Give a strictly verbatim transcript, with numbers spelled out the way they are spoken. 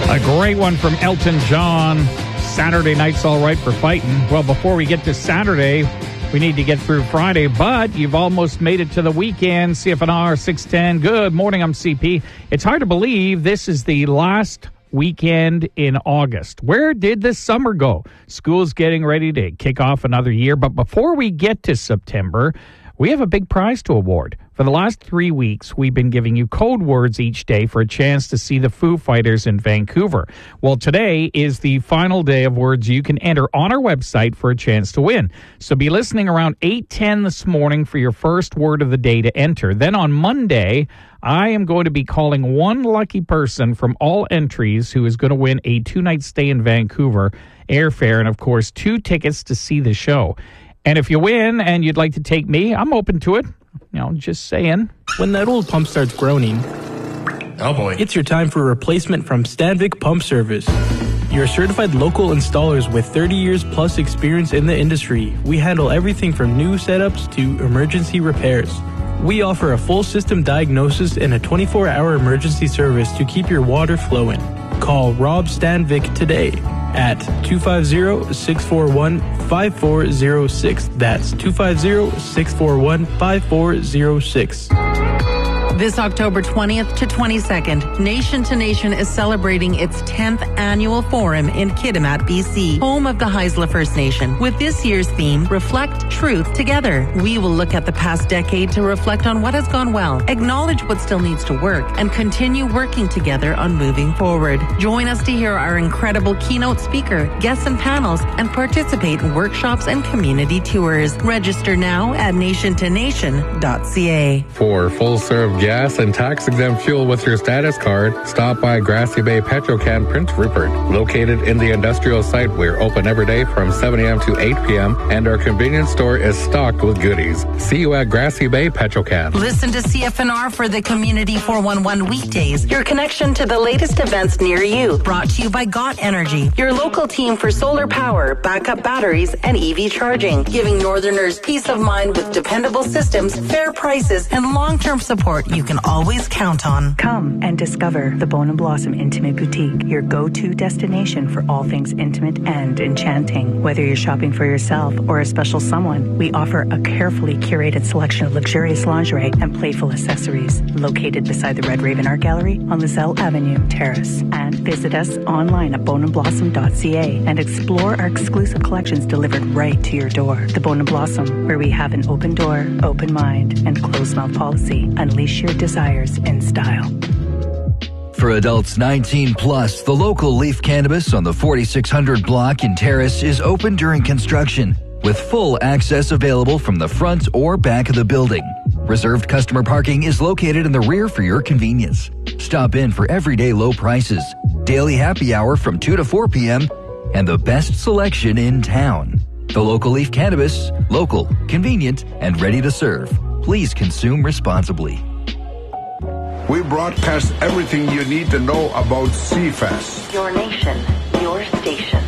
A great one from Elton John. Saturday night's all right for fighting. Well, before we get to Saturday, we need to get through Friday, but you've almost made it to the weekend. C F N R six ten. Good morning, I'm C P. It's hard to believe this is the last weekend in August. Where did the summer go? School's getting ready to kick off another year, but before we get to September, we have a big prize to award. For the last three weeks, we've been giving you code words each day for a chance to see the Foo Fighters in Vancouver. Well, today is the final day of words you can enter on our website for a chance to win. So be listening around eight ten this morning for your first word of the day to enter. Then on Monday, I am going to be calling one lucky person from all entries who is going to win a two-night stay in Vancouver, airfare, and, of course, two tickets to see the show. And if you win and you'd like to take me, I'm open to it. You know, just saying. When that old pump starts groaning, oh boy, it's your time for a replacement from Stanvik Pump Service. You're certified local installers with thirty years plus experience in the industry. We handle everything from new setups to emergency repairs. We offer a full system diagnosis and a twenty-four hour emergency service to keep your water flowing. Call Rob Stanvik today at two five zero, six four one, five four zero six. That's two five zero, six four one, five four zero six. This October twentieth to twenty-second, Nation to Nation is celebrating its tenth annual forum in Kitimat, B C, home of the Haisla First Nation. With this year's theme, Reflect Truth Together. We will look at the past decade to reflect on what has gone well, acknowledge what still needs to work, and continue working together on moving forward. Join us to hear our incredible keynote speaker, guests and panels, and participate in workshops and community tours. Register now at nation to nation dot c a. For full-serve gas and tax-exempt fuel with your status card, stop by Grassy Bay Petrocan Prince Rupert. Located in the industrial site, we're open every day from seven a.m. to eight p.m., and our convenience store is stocked with goodies. See you at Grassy Bay Petrocan. Listen to C F N R for the Community four one one weekdays, your connection to the latest events near you. Brought to you by G O T Energy, your local team for solar power, backup batteries, and E V charging, giving Northerners peace of mind with dependable systems, fair prices, and long-term support you can always count on. Come and discover the Bone and Blossom Intimate Boutique, your go-to destination for all things intimate and enchanting. Whether you're shopping for yourself or a special someone, we offer a carefully curated selection of luxurious lingerie and playful accessories. Located beside the Red Raven Art Gallery on Lizelle Avenue, Terrace. And visit us online at bone and blossom dot c a and explore our exclusive collections delivered right to your door. The Bone and Blossom, where we have an open door, open mind, and closed mouth policy. Unleash your desires in style. For adults nineteen plus, the local Leaf Cannabis on the forty-six hundred block in Terrace is open during construction, with full access available from the front or back of the building. Reserved customer parking is located in the rear for your convenience. Stop in for everyday low prices, daily happy hour from two to four p.m., and the best selection in town. The local Leaf Cannabis, local, convenient, and ready to serve. Please consume responsibly. We broadcast everything you need to know about C F A S. Your nation, your station.